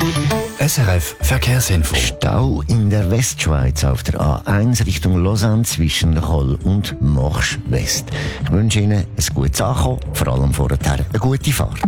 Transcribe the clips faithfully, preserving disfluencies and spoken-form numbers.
S R F Verkehrsinfo. Stau in der Westschweiz auf der A eins Richtung Lausanne zwischen Roll und Morsch West. Ich wünsche Ihnen ein gutes Ankommen, vor allem vorher eine gute Fahrt.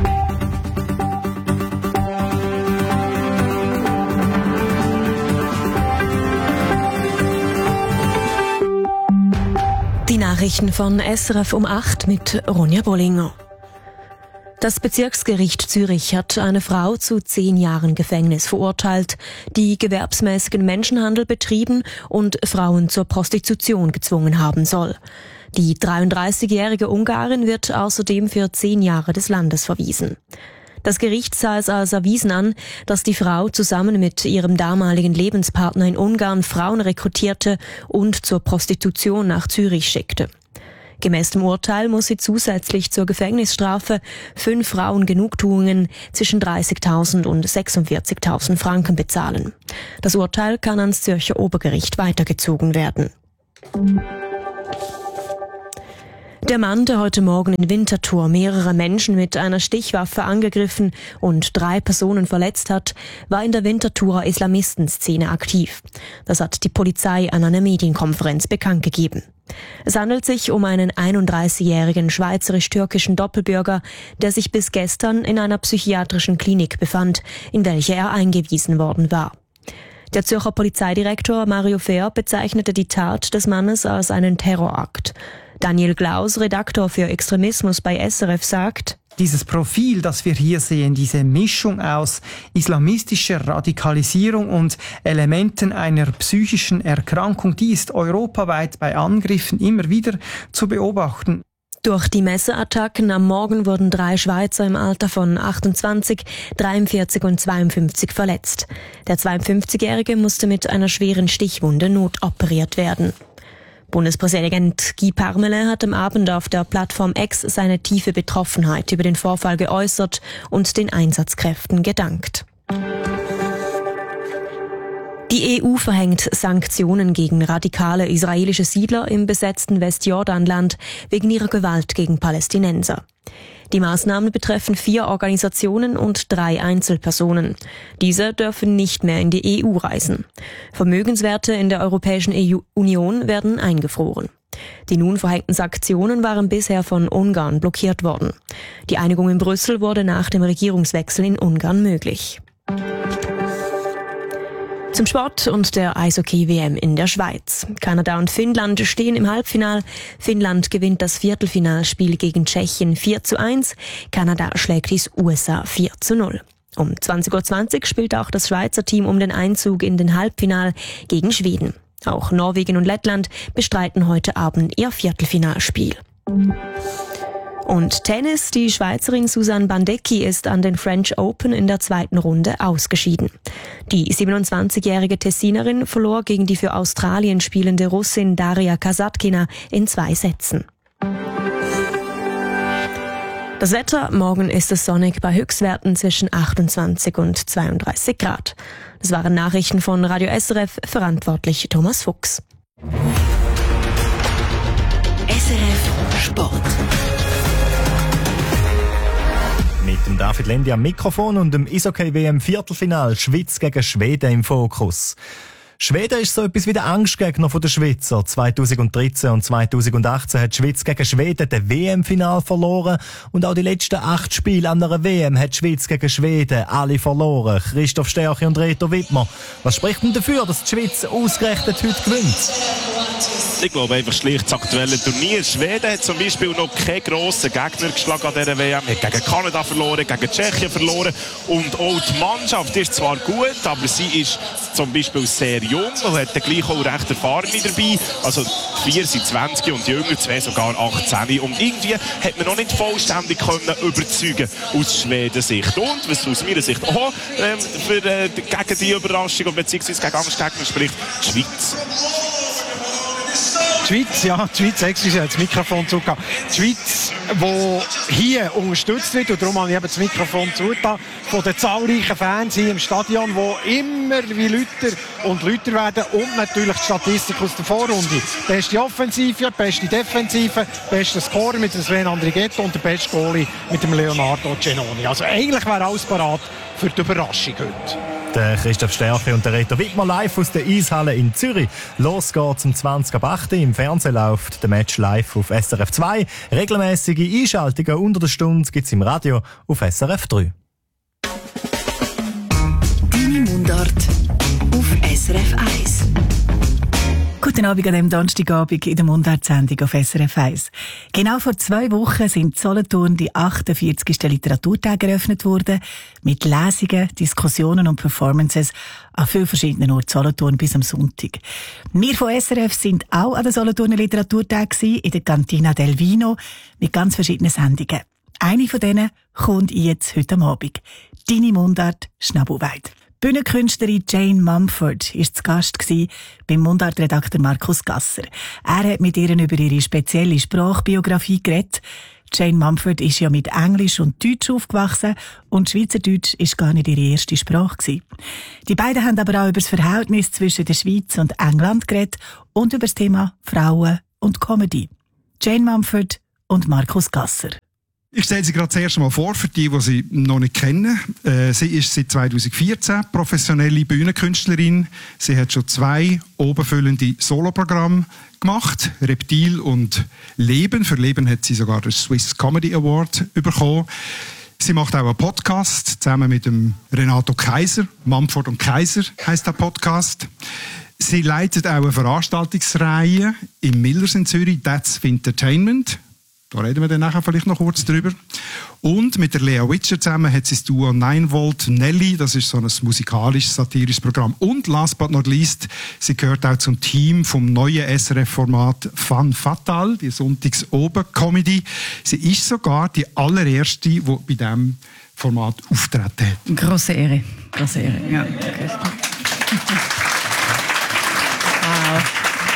Die Nachrichten von S R F um acht mit Ronja Bollinger. Das Bezirksgericht Zürich hat eine Frau zu zehn Jahren Gefängnis verurteilt, die gewerbsmäßigen Menschenhandel betrieben und Frauen zur Prostitution gezwungen haben soll. Die dreiunddreißigjährige Ungarin wird außerdem für zehn Jahre des Landes verwiesen. Das Gericht sah es als erwiesen an, dass die Frau zusammen mit ihrem damaligen Lebenspartner in Ungarn Frauen rekrutierte und zur Prostitution nach Zürich schickte. Gemäß dem Urteil muss sie zusätzlich zur Gefängnisstrafe fünf Frauen Genugtuungen zwischen dreißigtausend und sechsundvierzigtausend Franken bezahlen. Das Urteil kann ans Zürcher Obergericht weitergezogen werden. Der Mann, der heute Morgen in Winterthur mehrere Menschen mit einer Stichwaffe angegriffen und drei Personen verletzt hat, war in der Winterthurer Islamistenszene aktiv. Das hat die Polizei an einer Medienkonferenz bekannt gegeben. Es handelt sich um einen einunddreißigjährigen schweizerisch-türkischen Doppelbürger, der sich bis gestern in einer psychiatrischen Klinik befand, in welche er eingewiesen worden war. Der Zürcher Polizeidirektor Mario Fehr bezeichnete die Tat des Mannes als einen Terrorakt. Daniel Glaus, Redaktor für Extremismus bei S R F, sagt: Dieses Profil, das wir hier sehen, diese Mischung aus islamistischer Radikalisierung und Elementen einer psychischen Erkrankung, die ist europaweit bei Angriffen immer wieder zu beobachten. Durch die Messerattacken am Morgen wurden drei Schweizer im Alter von achtundzwanzig, dreiundvierzig und zweiundfünfzig verletzt. Der zweiundfünfzigjährige musste mit einer schweren Stichwunde notoperiert werden. Bundespräsident Guy Parmelin hat am Abend auf der Plattform X seine tiefe Betroffenheit über den Vorfall geäußert und den Einsatzkräften gedankt. Die E U verhängt Sanktionen gegen radikale israelische Siedler im besetzten Westjordanland wegen ihrer Gewalt gegen Palästinenser. Die Maßnahmen betreffen vier Organisationen und drei Einzelpersonen. Diese dürfen nicht mehr in die E U reisen. Vermögenswerte in der Europäischen Union werden eingefroren. Die nun verhängten Sanktionen waren bisher von Ungarn blockiert worden. Die Einigung in Brüssel wurde nach dem Regierungswechsel in Ungarn möglich. Zum Sport und der Eishockey-W M in der Schweiz. Kanada und Finnland stehen im Halbfinal. Finnland gewinnt das Viertelfinalspiel gegen Tschechien vier zu eins. Kanada schlägt die U S A vier zu null. Um zwanzig Uhr zwanzig spielt auch das Schweizer Team um den Einzug in den Halbfinal gegen Schweden. Auch Norwegen und Lettland bestreiten heute Abend ihr Viertelfinalspiel. Und Tennis, die Schweizerin Susanne Bandecki ist an den French Open in der zweiten Runde ausgeschieden. Die siebenundzwanzigjährige Tessinerin verlor gegen die für Australien spielende Russin Daria Kasatkina in zwei Sätzen. Das Wetter: Morgen ist es sonnig bei Höchstwerten zwischen achtundzwanzig und zweiunddreißig Grad. Das waren Nachrichten von Radio S R F, verantwortlich Thomas Fuchs. S R F Sport. Mit dem David Lendi am Mikrofon und dem Eishockey-W M-Viertelfinal Schweiz gegen Schweden im Fokus. Schweden ist so etwas wie der Angstgegner der Schweizer. zweitausenddreizehn und zweitausendachtzehn hat die Schweiz gegen Schweden das W M-Final verloren und auch die letzten acht Spiele an einer W M hat die Schweiz gegen Schweden alle verloren. Christoph Stärchi und Reto Wittmer. Was spricht denn dafür, dass die Schweiz ausgerechnet heute gewinnt? Ich glaube einfach schlicht das aktuelle Turnier. Schweden hat zum Beispiel noch keinen grossen Gegner geschlagen an dieser W M. Hat gegen Kanada verloren, gegen Tschechien verloren. Und auch die Mannschaft ist zwar gut, aber sie ist zum Beispiel sehr jung und hat dann gleich auch recht Erfahrung dabei. Also vier sind zwanzig und die Jünger, zwei sogar achtzehn. Und irgendwie hat man noch nicht vollständig können überzeugen aus Schweden Sicht. Und was aus meiner Sicht auch ähm, für, äh, gegen die Überraschung bzw. gegen Angstgegner spricht, die Schweiz. Die Schweiz, ja, die Schweiz, excuse, das Mikrofon zugegeben. Die Schweiz, die hier unterstützt wird, und darum habe ich eben das Mikrofon zugetan, von den zahlreichen Fans hier im Stadion, die immer wie lauter und lauter werden, und natürlich die Statistik aus der Vorrunde. Beste Offensive, beste Defensive, bester Scorer mit dem Sven Andrighetto und der beste Goalie mit dem Leonardo Genoni. Also eigentlich wäre alles parat für die Überraschung heute. Der Christoph Stärke und der Reto Wittmer live aus der Eishalle in Zürich. Los geht's um zwanzig ab acht. Im Fernsehen läuft der Match live auf S R F zwei. Regelmäßige Einschaltungen unter der Stunde gibt's im Radio auf S R F drei. Deine Mundart auf S R F eins. Guten Abend an diesem Donnerstagabend in der Mundart-Sendung auf S R F eins. Genau vor zwei Wochen sind in Solothurn die achtundvierzigsten Literaturtage eröffnet worden, mit Lesungen, Diskussionen und Performances an vielen verschiedenen Orten Solothurn bis am Sonntag. Wir von S R F sind auch an den Solothurner Literaturtagen in der Cantina del Vino mit ganz verschiedenen Sendungen. Eine von denen kommt jetzt heute Abend. Deine Mundart Schnabelweid. Bühnenkünstlerin Jane Mumford war zu Gast beim Mundart-Redakteur Markus Gasser. Er hat mit ihr über ihre spezielle Sprachbiografie geredet. Jane Mumford ist ja mit Englisch und Deutsch aufgewachsen und Schweizerdeutsch ist gar nicht ihre erste Sprache gewesen. Die beiden haben aber auch über das Verhältnis zwischen der Schweiz und England geredet und über das Thema Frauen und Comedy. Jane Mumford und Markus Gasser. Ich stelle sie gerade das erste Mal vor, für die, die sie noch nicht kennen. Äh, sie ist seit zweitausendvierzehn professionelle Bühnenkünstlerin. Sie hat schon zwei obenfüllende Soloprogramme gemacht. Reptil und Leben. Für Leben hat sie sogar den Swiss Comedy Award bekommen. Sie macht auch einen Podcast zusammen mit dem Renato Kaiser. Mumford und Kaiser heisst der Podcast. Sie leitet auch eine Veranstaltungsreihe im Millers in Zürich, That's Entertainment. Da reden wir dann nachher vielleicht noch kurz drüber. Und mit der Lea Witscher zusammen hat sie das Duo nine Volt Nelly. Das ist so ein musikalisches, satirisches Programm. Und last but not least, sie gehört auch zum Team vom neuen S R F-Format Fun Fatal, die Sonntags-Oben-Comedy. Sie ist sogar die allererste, die bei diesem Format auftreten hat. Grosse Ehre. Grosse Ehre, ja. Okay. Wow.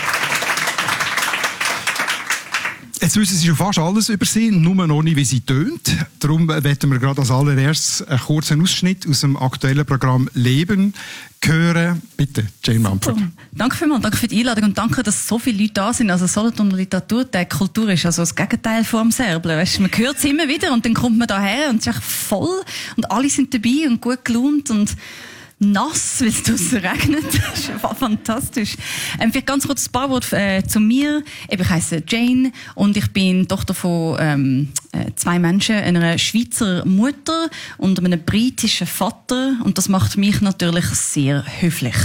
Jetzt wissen Sie schon fast alles über sie, nur noch nicht, wie sie tönt. Darum werden wir gerade als allererstes einen kurzen Ausschnitt aus dem aktuellen Programm Leben hören. Bitte, Jane Mumford. Danke vielmals, danke für die Einladung und danke, dass so viele Leute da sind. Also Solothurner Literaturtag, Kultur ist also das Gegenteil vom Serblen. Weißt, man hört es immer wieder und dann kommt man daher und es ist echt voll und alle sind dabei und gut gelaunt und nass, weil es draussen regnet. Das ist einfach fantastisch. Ähm, vielleicht ganz kurz ein paar Worte äh, zu mir. Eben, ich heiße Jane und ich bin Tochter von ähm, äh, zwei Menschen, einer Schweizer Mutter und einem britischen Vater. Und das macht mich natürlich sehr höflich.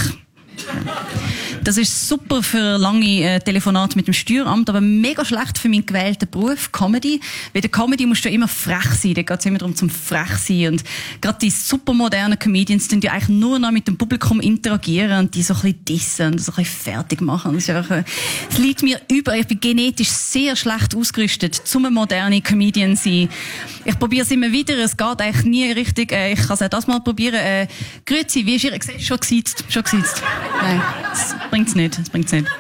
Das ist super für lange äh, Telefonate mit dem Steueramt, aber mega schlecht für meinen gewählten Beruf, Comedy. Bei der Comedy musst du immer frech sein, da geht es immer darum, zum frech sein. Und gerade die supermodernen Comedians, die ja eigentlich nur noch mit dem Publikum interagieren und die so ein bisschen dissen und so ein bisschen fertig machen. Das, ist einfach, äh, das liegt mir über. Ich bin genetisch sehr schlecht ausgerüstet, zum ein moderner Comedian zu sein. Ich probiere es immer wieder, es geht eigentlich nie richtig. Äh, ich kann es auch das mal probieren. Äh, Grüezi, wie ist Ihr... Schon gesitzt, schon gesitzt. Nein, das bringt's nicht, das bringt's nicht.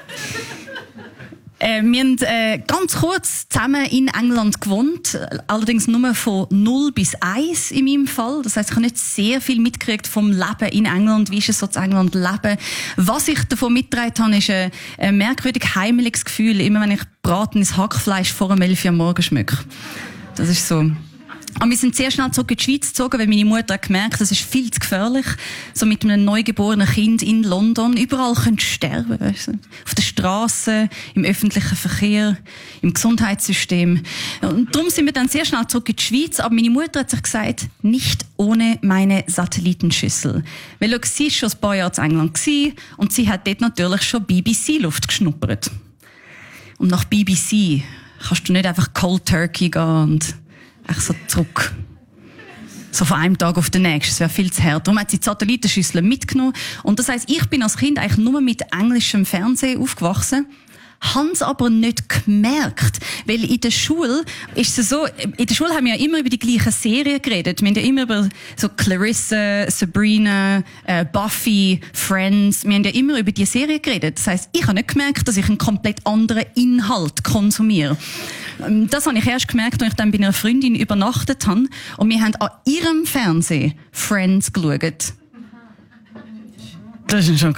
Äh, wir haben äh, ganz kurz zusammen in England gewohnt, allerdings nur von null bis eins in meinem Fall. Das heisst, ich habe nicht sehr viel mitgekriegt vom Leben in England. Wie ist es so zu England leben? Was ich davon mitgetragen habe, ist ein, ein merkwürdig heimeliges Gefühl, immer wenn ich bratenes Hackfleisch vor dem elf Uhr am Morgen schmecke. Das ist so... Aber wir sind sehr schnell zurück in die Schweiz gezogen, weil meine Mutter hat gemerkt, das ist viel zu gefährlich. So mit einem neugeborenen Kind in London. Überall könnt ihr sterben, weißt du? Auf der Straße, im öffentlichen Verkehr, im Gesundheitssystem. Und darum sind wir dann sehr schnell zurück in die Schweiz. Aber meine Mutter hat sich gesagt, nicht ohne meine Satellitenschüssel. Weil schau, sie war schon ein paar Jahre in England gewesen, und sie hat dort natürlich schon B B C-Luft geschnuppert. Und nach B B C kannst du nicht einfach Cold Turkey gehen und echt so zurück. So von einem Tag auf den nächsten. Das wäre viel zu hart. Darum hat sie die Satellitenschüssel mitgenommen. Und das heisst, ich bin als Kind eigentlich nur mit englischem Fernsehen aufgewachsen. Hab's aber nicht gemerkt. Weil in der Schule ist es so, in der Schule haben wir ja immer über die gleichen Serien geredet. Wir haben ja immer über so Clarissa, Sabrina, äh, Buffy, Friends. Wir haben ja immer über die Serien geredet. Das heisst, ich habe nicht gemerkt, dass ich einen komplett anderen Inhalt konsumiere. Das habe ich erst gemerkt, als ich dann bei einer Freundin übernachtet habe. Und wir haben an ihrem Fernsehen Friends geschaut. Das war ein Schock.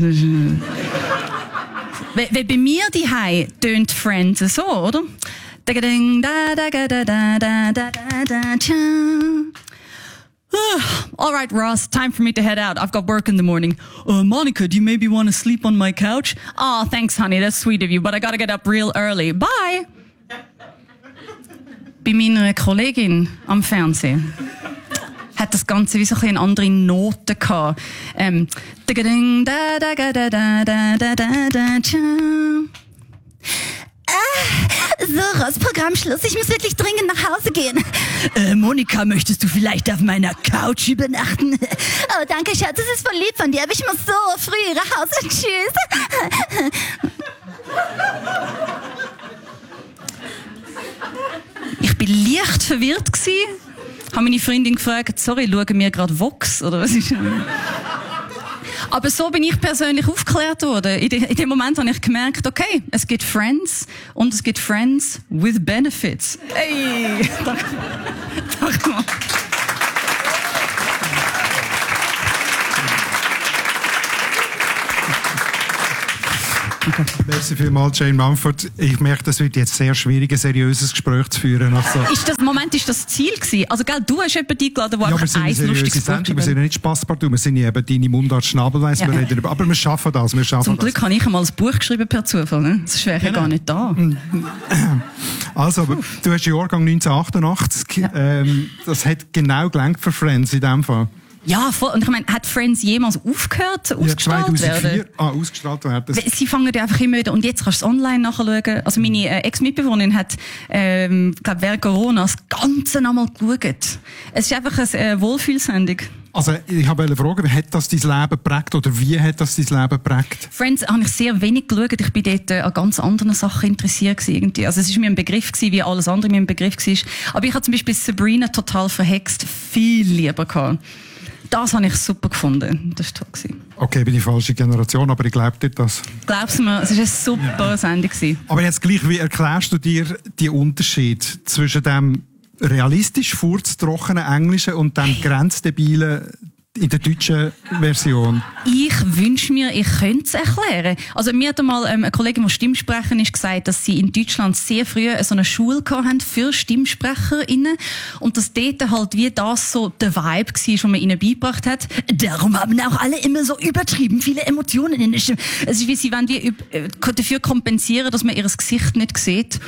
Weil bei mir daheim tönt Friends so, oder? All right, Ross, time for me to head out. I've got work in the morning. Uh, Monica, do you maybe want to sleep on my couch? Oh, thanks, honey. That's sweet of you, but I gotta get up real early. Bye! Bei meiner Kollegin am Fernsehen hat das Ganze wie so ein bisschen andere Noten gehabt. Ähm, da da da da da da da da. Ah, so, Ross, Programmschluss. Ich muss wirklich dringend nach Hause gehen. Äh, Monika, möchtest du vielleicht auf meiner Couch übernachten? Oh, danke, Schatz. Das ist voll lieb von dir, aber ich muss so früh nach Hause. Tschüss. Ich bin leicht verwirrt gsi. Habe meine Freundin gefragt, sorry, schauen wir gerade Vox? Oder was ist das? Aber so bin ich persönlich aufgeklärt worden. In, de, in dem Moment habe ich gemerkt, okay, es gibt Friends und es gibt Friends with Benefits. Hey! Danke. Danke mal. Merci vielmals, Jane Mumford. Ich merke, das wird jetzt sehr schwierig, ein seriöses Gespräch zu führen. Also. Ist das, Moment, ist das Ziel gewesen? Also, gell, du hast jemanden eingeladen, der ja, einfach eins lustiges Sendung. Wir sind ja nicht Spasspartout, wir sind ja eben deine Mundart-Schnabelweiss. Ja. Aber wir schaffen das, wir schaffen Zum das. Glück habe ich einmal ein Buch geschrieben per Zufall, ne? Das wäre ja gar nicht da. Also, aber du hast Jahrgang neunzehnhundertachtundachtzig. Ja. Ähm, das hat genau gelangt für Friends in dem Fall. Ja, voll. Und ich meine, hat Friends jemals aufgehört, ausgestrahlt ja, zweitausendvier werden? Ah, ausgestrahlt werden. Sie fangen ja einfach immer wieder, und jetzt kannst du es online nachschauen. Also meine äh, Ex-Mitbewohnerin hat, ähm, glaube während Corona das Ganze nochmal geschaut. Es ist einfach eine äh, Wohlfühlsendung. Also, ich habe eine Frage, wie hat das dein Leben geprägt, oder wie hat das dein Leben geprägt? Friends habe ich sehr wenig geschaut. Ich bin dort äh, an ganz anderen Sachen interessiert gewesen, irgendwie. Also, es ist mir ein Begriff gewesen, wie alles andere mir ein Begriff war. Aber ich habe zum Beispiel Sabrina total verhext viel lieber gehabt. Das habe ich super gefunden. Das war toll. Okay, bin die falsche Generation, aber ich glaube dir das. Glaubst du mir, es war eine super ja. Sendung. Aber jetzt gleich, wie erklärst du dir den Unterschied zwischen dem realistisch furztrockenen Englischen und dem grenzdebilen in der deutschen Version? Ich wünsche mir, ich könnte es erklären. Also mir hat einmal ähm, eine Kollegin, die Stimmsprecherin ist, gesagt, dass sie in Deutschland sehr früh so eine Schule hatten für StimmsprecherInnen und dass dort halt wie das so der Vibe war, den man ihnen beigebracht hat. Darum haben auch alle immer so übertrieben viele Emotionen in der Stimme. Es ist wie, sie wollen wie dafür kompensieren, dass man ihr Gesicht nicht sieht.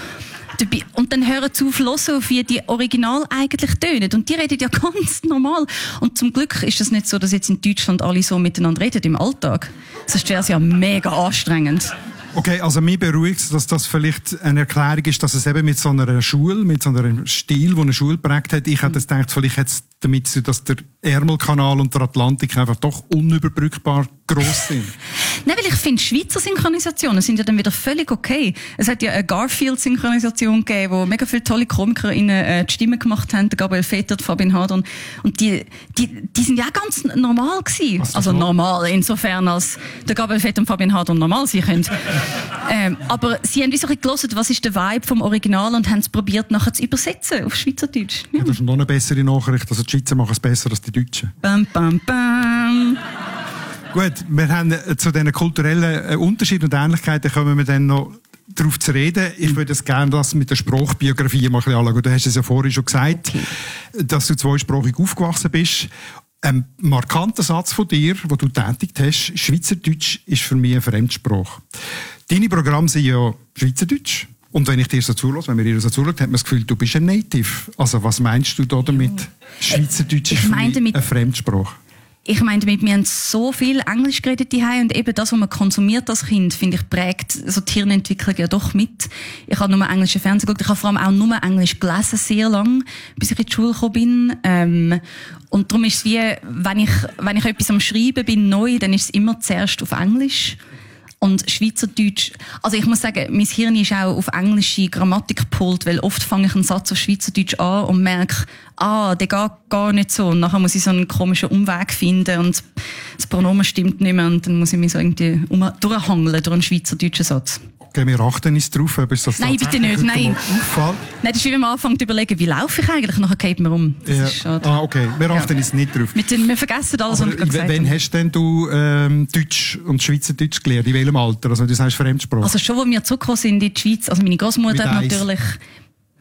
Und dann hören zu hören, auf wie die Original eigentlich tönen. Und die reden ja ganz normal. Und zum Glück ist es nicht so, dass jetzt in Deutschland alle so miteinander reden im Alltag. Sonst wäre es ja mega anstrengend. Okay, also mich beruhigt, dass das vielleicht eine Erklärung ist, dass es eben mit so einer Schule, mit so einem Stil, wo eine Schule geprägt hat, ich hätte es gedacht, vielleicht hat es damit zu, dass der Ärmelkanal und der Atlantik einfach doch unüberbrückbar gross sind. Nein, weil ich finde, Schweizer Synchronisationen sind ja dann wieder völlig okay. Es hat ja eine Garfield-Synchronisation gegeben, wo mega viele tolle KomikerInnen äh, die Stimme gemacht haben, der Gabriel Vetter, Fabian Hadron. Und die, die, die sind ja ganz normal gewesen. Also normal, insofern als der Gabriel Vetter und Fabian Hadron normal sein können. ähm, aber sie haben wie so ein bisschen gehört, was ist der Vibe vom Original und haben es probiert, nachher zu übersetzen auf Schweizerdeutsch. Ja. Ja, das ist noch eine bessere Nachricht. Also die Schweizer machen es besser als die Deutschen. Bam, bam, bam. Gut, wir haben zu diesen kulturellen Unterschieden und Ähnlichkeiten kommen wir dann noch darauf zu reden. Ich würde es gerne das mit der Sprachbiografie mal ein bisschen anschauen. Du hast es ja vorhin schon gesagt, okay, dass du zweisprachig aufgewachsen bist. Ein markanter Satz von dir, den du tätigt hast, Schweizerdeutsch ist für mich eine Fremdsprache. Deine Programme sind ja Schweizerdeutsch. Und wenn ich dir so zuhöre, wenn mir ihr so zuhört, hat man das Gefühl, du bist ein Native. Also was meinst du da damit? Ja. Schweizerdeutsch ist für mich eine Fremdsprache. Ich meine damit, wir haben so viel Englisch geredet daheim und eben das, was man konsumiert als Kind, finde ich, prägt so die Hirnentwicklung ja doch mit. Ich habe nur englischen Fernsehen geguckt, ich habe vor allem auch nur Englisch gelesen, sehr lang, bis ich in die Schule gekommen bin. Ähm, und darum ist es wie, wenn ich, wenn ich etwas am Schreiben bin, neu, dann ist es immer zuerst auf Englisch. Und Schweizerdeutsch, also ich muss sagen, mein Hirn ist auch auf englische Grammatik gepolt, weil oft fange ich einen Satz auf Schweizerdeutsch an und merke, ah, der geht gar nicht so. Und nachher muss ich so einen komischen Umweg finden und das Pronomen stimmt nicht mehr und dann muss ich mich so irgendwie um, durchhangeln durch einen schweizerdeutschen Satz. Okay, wir achten uns drauf, ob es das Nein, bitte nicht, nein. Auffällt. Nein, das ist wie wenn man anfängt zu überlegen, wie laufe ich eigentlich, nachher geht man um. Das ja. ist schade. Ah, okay, wir achten uns ja. nicht drauf. Mit den, wir vergessen alles, aber was ich gesagt habe. Wann hast denn du ähm, Deutsch und Schweizerdeutsch gelernt? In welchem Alter? Also du sagst Fremdsprache. Also schon, wo wir zurückgekommen sind in die Schweiz, also meine Großmutter hat natürlich...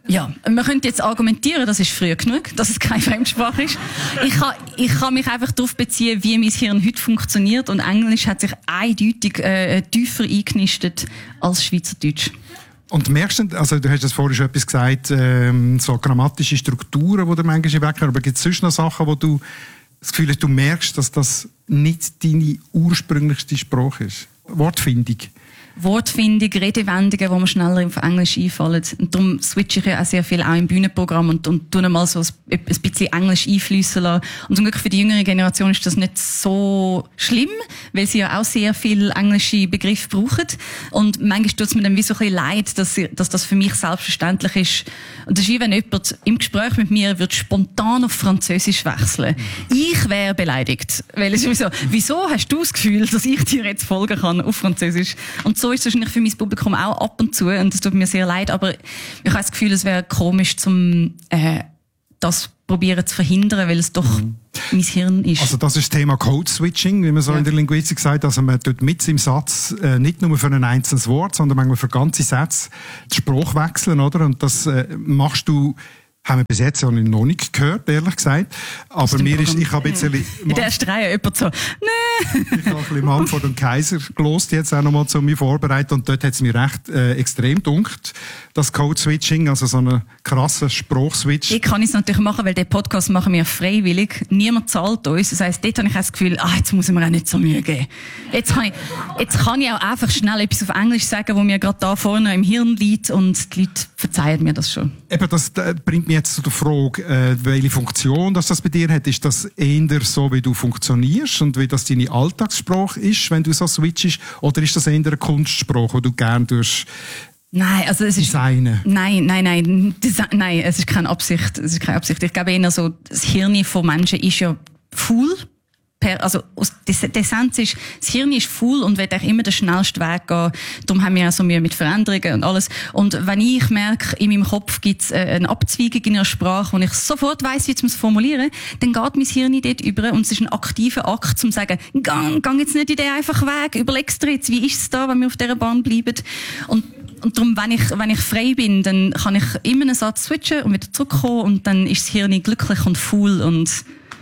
Ja, man könnte jetzt argumentieren, das ist früh genug, dass es keine Fremdsprache ist. Ich kann, ich kann mich einfach darauf beziehen, wie mein Hirn heute funktioniert, und Englisch hat sich eindeutig äh, tiefer eingenistet als Schweizerdeutsch. Und merkst du, also du hast das vorhin schon etwas gesagt, ähm, so grammatische Strukturen, die du manchmal wegkommen, aber gibt es sonst noch Sachen, wo du das Gefühl hast, du merkst, dass das nicht deine ursprünglichste Sprache ist? Wortfindung? Wortfindung, Redewendungen, die mir schneller auf Englisch einfallen. Und darum switche ich ja auch sehr viel auch im Bühnenprogramm und, und tue mal so ein, ein bisschen Englisch einfließen lassen. Und zum Glück für die jüngere Generation ist das nicht so schlimm, weil sie ja auch sehr viel englische Begriffe brauchen. Und manchmal tut es mir dann wie so ein bisschen leid, dass, sie, dass das für mich selbstverständlich ist. Und das ist wie wenn jemand im Gespräch mit mir wird spontan auf Französisch wechseln. Ich wäre beleidigt. Weil es ist so, wieso hast du das Gefühl, dass ich dir jetzt folgen kann auf Französisch? Und so ist es wahrscheinlich für mein Publikum auch ab und zu, und das tut mir sehr leid, aber ich habe das Gefühl, es wäre komisch, zum äh, das probieren zu verhindern, weil es doch mhm. mein Hirn ist. Also das ist das Thema Code-Switching, wie man so ja. in der Linguistik sagt. Also man tut mit im Satz äh, nicht nur für ein einzelnes Wort, sondern manchmal für ganze Sätze die Sprache wechseln, oder? Und das äh, machst du, haben wir bis jetzt noch nicht gehört, ehrlich gesagt. Aber mir ist, ich habe jetzt... In der ersten Reihe jemand so, nee. Ich habe ein bisschen Mann vor dem Kaiser gelost, jetzt auch nochmal zu mir vorbereitet, und dort hat es mir recht äh, extrem gedunkt, das Code-Switching, also so einen krassen Sprachswitch. Ich kann es natürlich machen, weil den Podcast machen wir freiwillig. Niemand zahlt uns. Das heisst, dort habe ich das Gefühl, ah, jetzt muss ich mir auch nicht so Mühe geben. Jetzt kann ich, jetzt kann ich auch einfach schnell etwas auf Englisch sagen, wo mir gerade da vorne im Hirn liegt, und die Leute verzeihen mir das schon. Eben, das äh, bringt mich jetzt zu der Frage, äh, welche Funktion das, das bei dir hat. Ist das eher so, wie du funktionierst und wie das deine Alltagssprache ist, wenn du so switchst, oder ist das eher eine Kunstsprache, die du gerne durch Nein, also es ist Designen? Nein, nein, nein, Desi- nein, es ist keine Absicht. Es ist keine Absicht. Ich glaube eher so, das Hirn von Menschen ist ja faul. Per, also, die Essenz ist, das Hirn ist faul und will auch immer den schnellsten Weg gehen. Darum haben wir auch so Mühe mit Veränderungen und alles. Und wenn ich merke, in meinem Kopf gibt es eine Abzweigung in einer Sprache, wo ich sofort weiss, wie ich es formulieren muss, dann geht mein Hirn dort über, und es ist ein aktiver Akt, um zu sagen, gang, gang jetzt nicht in den einfachen Weg, überleg's dir jetzt, wie ist es da, wenn wir auf dieser Bahn bleiben. Und Und darum, wenn ich, wenn ich frei bin, dann kann ich immer einen Satz switchen und wieder zurückkommen, und dann ist das Hirn glücklich und faul und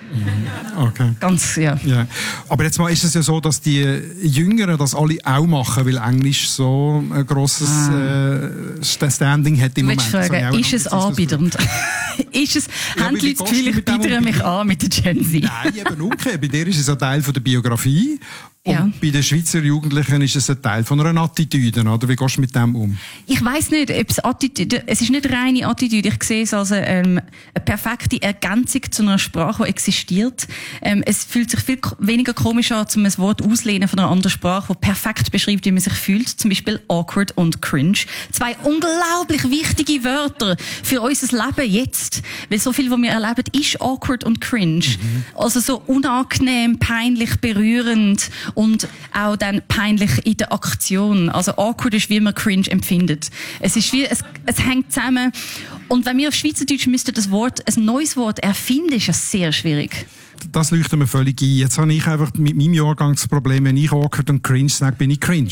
okay. ganz, ja. ja. Aber jetzt mal ist es ja so, dass die Jüngeren das alle auch machen, weil Englisch so ein grosses ah. äh, Standing hat im du Moment. Fragen, ist es anbiedernd? ist es, ja, haben die Leute das Gefühl, ich biedere mich an mit der Gen Z? Nein, eben umgekehrt. Bei dir ist es ein Teil von der Biografie. Und ja. bei den Schweizer Jugendlichen ist es ein Teil von einer Attitüde, oder? Wie gehst du mit dem um? Ich weiss nicht, ob es Attitüde, es ist nicht reine Attitüde. Ich sehe es als eine, ähm, eine perfekte Ergänzung zu einer Sprache, die existiert. Ähm, es fühlt sich viel weniger komisch an, um ein Wort auszulehnen von einer anderen Sprache, die perfekt beschreibt, wie man sich fühlt. Zum Beispiel awkward und cringe. Zwei unglaublich wichtige Wörter für unser Leben jetzt. Weil so viel, was wir erleben, ist awkward und cringe. Mhm. Also so unangenehm, peinlich, berührend. Und auch dann peinlich in der Aktion. Also awkward ist, wie man cringe empfindet. Es ist wie, es, es hängt zusammen. Und wenn wir auf Schweizerdeutsch müssten das Wort, ein neues Wort erfinden, ist das sehr schwierig. Das leuchtet mir völlig ein. Jetzt habe ich einfach mit meinem Jahrgang das Problem, wenn ich awkward und cringe sage, bin ich cringe.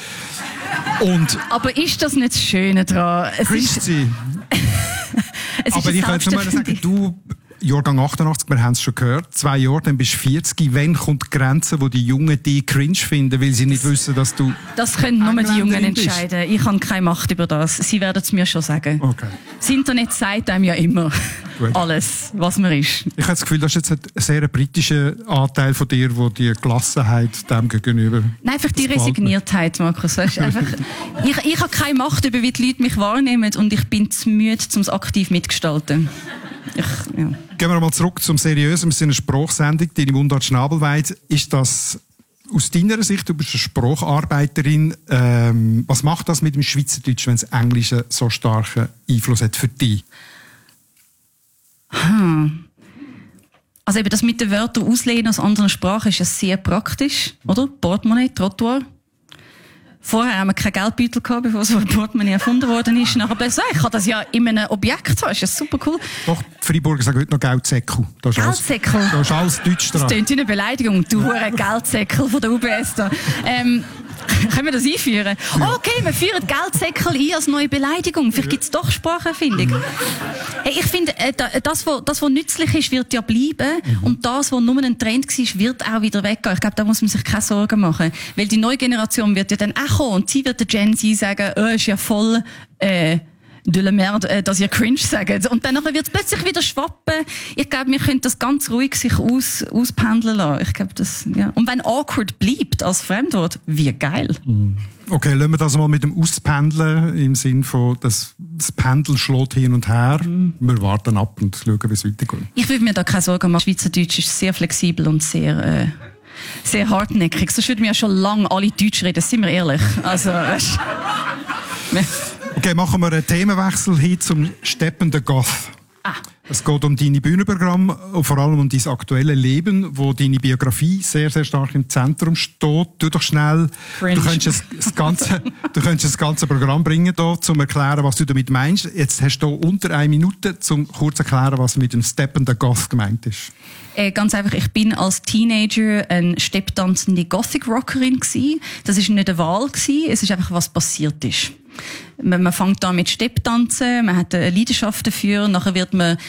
Und aber ist das nicht das Schöne daran? Es cringe ist, sie. es aber ist ich kann jetzt mal sagen, du... Jahrgang achtundachtzig, wir haben es schon gehört, zwei Jahre, dann bist du vierzig. Wann kommt die Grenze, wo die Jungen dich cringe finden, weil sie nicht wissen, dass du Das können nur die Jungen entscheiden. Ich habe keine Macht über das. Sie werden es mir schon sagen. Okay. Das Internet sagt einem ja immer Gut. alles, was man ist. Ich habe das Gefühl, das ist jetzt ein sehr britischer Anteil von dir, wo die Gelassenheit dem gegenüber... Nein, einfach die Resigniertheit, Markus. Weißt, einfach, ich, ich habe keine Macht über, wie die Leute mich wahrnehmen, und ich bin zu müde, um es aktiv mitgestalten. Ich, ja. Gehen wir mal zurück zum Seriösen. Wir sind eine Sprachsendung, deine Mundart Schnabelweit. Ist das aus deiner Sicht, du bist eine Spracharbeiterin, ähm, was macht das mit dem Schweizerdeutsch, wenn das Englische so starken Einfluss hat für dich? Hm. Also eben das mit den Wörtern auslehnen aus anderen Sprachen ist ja sehr praktisch, oder? Portemonnaie, Trottoir. Vorher haben wir keinen Geldbeutel gehabt, bevor so ein Portemonnaie erfunden worden ist. Nachher plötzlich, ich kann das ja in einem Objekt haben, ist ja super cool. Doch, die Freiburger sagen heute noch Geldsäckel. Geldsäckel? Da ist alles Deutsch dran. Das klingt wie eine Beleidigung, du hure Geldsäckel von der U B S da. Ähm, Können wir das einführen? Ja. Okay, wir führen Geldsäckel ein als neue Beleidigung. Vielleicht gibt's doch Spracherfindung. Hey, ich finde, äh, das, was, das, was nützlich ist, wird ja bleiben. Mhm. Und das, was nur ein Trend war, wird auch wieder weggehen. Ich glaube, da muss man sich keine Sorgen machen. Weil die neue Generation wird ja dann auch kommen. Und sie wird der Gen Z sagen, oh, ist ja voll, äh, de la merde, äh, dass ihr cringe sagt. Und dann wird es plötzlich wieder schwappen. Ich glaube, wir können das ganz ruhig sich aus, auspendeln lassen. Ich glaube, das, ja. Und wenn awkward bleibt als Fremdwort, wie geil. Okay, lassen wir das mal mit dem Auspendeln im Sinn von, das, das Pendeln schlägt hin und her. Mm. Wir warten ab und schauen, wie es weitergeht. Ich würde mir da keine Sorgen machen. Schweizerdeutsch ist sehr flexibel und sehr, äh, sehr hartnäckig. Sonst würden wir ja schon lange alle Deutsch reden, sind wir ehrlich. Also, weißt, okay, machen wir einen Themenwechsel hin zum steppenden Goth. Ah. Es geht um deine Bühnenprogramm und vor allem um dein aktuelles Leben, wo deine Biografie sehr, sehr stark im Zentrum steht. Tu doch schnell, Fringe. du könntest das ganze, du könntest das ganze Programm bringen hier, um zu erklären, was du damit meinst. Jetzt hast du unter eine Minute, um kurz zu erklären, was mit dem steppenden Goth gemeint ist. Äh, ganz einfach, ich bin als Teenager eine stepptanzende Gothic-Rockerin gsi. Das ist nicht eine Wahl gsi, es ist einfach, was passiert ist. Man, man fängt an mit Stepptanzen, man hat eine Leidenschaft dafür, nachher wird man